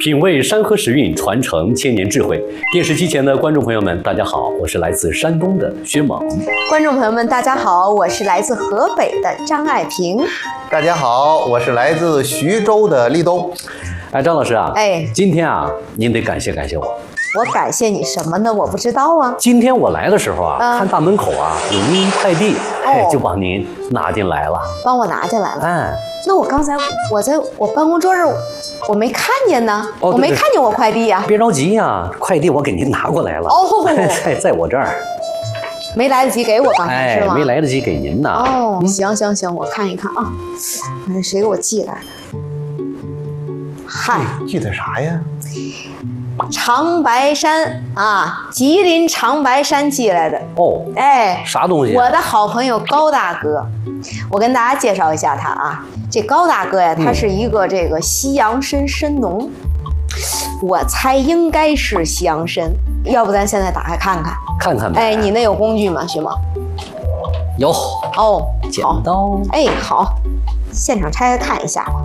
品味山河时韵，传承千年智慧。电视机前的观众朋友们，大家好，我是来自山东的薛猛。 观众朋友们，大家好，我是来自河北的张爱萍。 大家好，我是来自徐州的立冬。 哎，张老师啊， 哎， 今天啊，您得感谢感谢我。 我感谢你什么呢？我不知道啊。 今天我来的时候啊，看大门口啊有一快递，就帮您拿进来了， 帮我拿进来了。 哎， 那我刚才我在我办公桌上，我没看见呢， 哦， 我没看见我快递呀。 别着急呀，快递我给您拿过来了。 哦， 在我这儿。 没来得及给我刚才是吗？ 没来得及给您呢。 哦，行，我看一看啊，这谁给我寄来的？嗨， 寄的啥呀？ 长白山啊，吉林长白山寄来的。 哦， 哎， 啥东西？ 我的好朋友高大哥，我跟大家介绍一下他啊。这高大哥呀，他是一个这个西洋参参农，我猜应该是西洋参。要不咱现在打开看看？ 看看呗。 哎，你那有工具吗，徐萌？ 有。 哦， 剪刀。 哎，好，现场拆开看一下吧。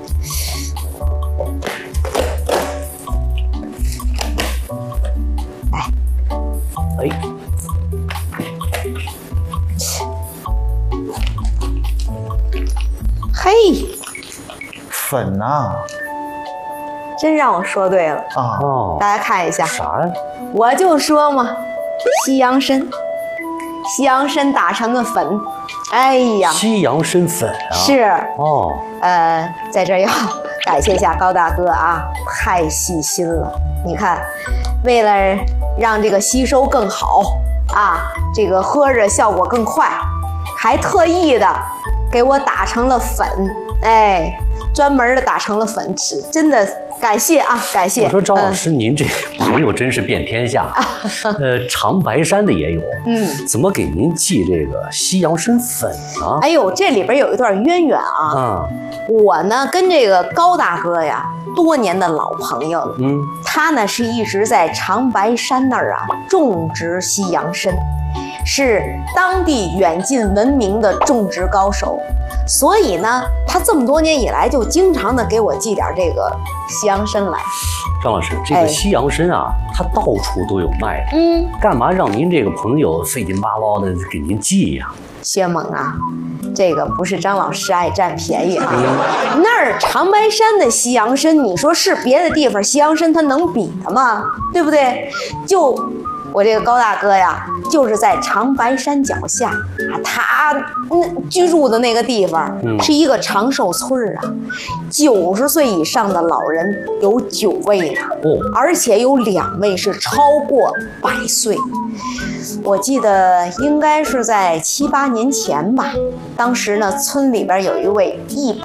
哎， 嘿， 粉呐！ 真让我说对了啊！ 哦， 大家看一下。 啥呀？ 我就说嘛，西洋参，西洋参打成的粉。哎呀， 西洋参粉啊！ 是哦。 在这儿要感谢一下高大哥啊，太细心了。你看，为了让这个吸收更好啊，这个喝着效果更快，还特意的给我打成了粉，哎，专门的打成了粉吃，真的感谢啊，感谢。 我说张老师，您这朋友真是遍天下，长白山的也有，怎么给您寄这个西洋参粉呢？ 哎呦，这里边有一段渊源啊。我呢跟这个高大哥呀，多年的老朋友了。他呢是一直在长白山那儿啊种植西洋参，是当地远近闻名的种植高手。所以呢，他这么多年以来就经常的给我寄点这个西洋参来。 张老师，这个西洋参啊，它到处都有卖的。干嘛让您这个朋友费劲巴拉的给您寄呀？ 薛猛啊，这个不是张老师爱占便宜啊。那儿长白山的西洋参，你说是别的地方西洋参它能比的吗？对不对？就我这个高大哥呀，就是在长白山脚下啊，他居住的那个地方是一个长寿村啊，90岁以上的老人有9位呢，而且有2位是超过100岁。我记得应该是在7、8年前吧，当时呢，村里边有一位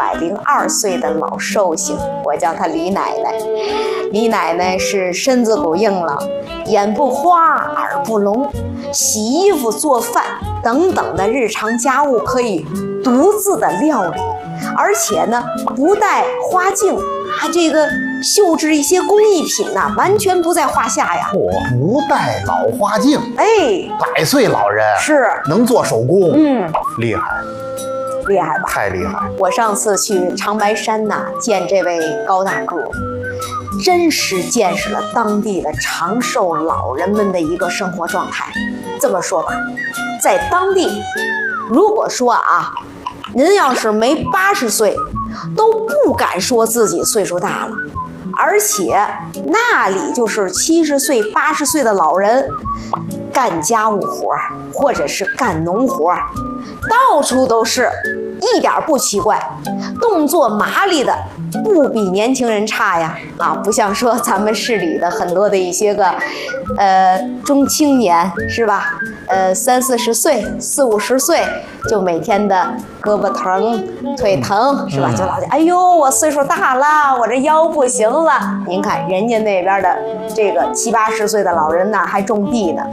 102岁的老寿星，我叫她李奶奶。李奶奶是身子骨硬朗，眼不花，耳不聋，洗衣服、做饭等等的日常家务可以独自的料理，而且呢，不带花镜啊，这个绣制一些工艺品呐，完全不在话下呀。 不带老花镜， 哎 ，100岁老人是能做手工，厉害， 厉害吧？ 太厉害！ 我上次去长白山呐，见这位高大哥，真实见识了当地的长寿老人们的一个生活状态。这么说吧，在当地，如果说啊，您要是没80岁，都不敢说自己岁数大了。而且那里就是70岁、80岁的老人，干家务活或者是干农活，到处都是，一点不奇怪，动作麻利的不比年轻人差呀。啊，不像说咱们市里的很多的一些个中青年是吧？30、40岁、40、50岁，就每天的胳膊疼、腿疼是吧？就老哎呦，我岁数大了，我这腰不行了。您看人家那边的这个70、80岁的老人呢，还种地呢。